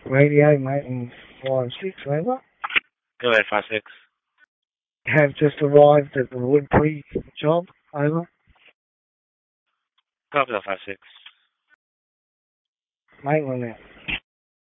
Radio Maiden 56, over. Go ahead, 5-6. Have just arrived at the Woodbury job, over. Copy that, 5-6. Maitland out.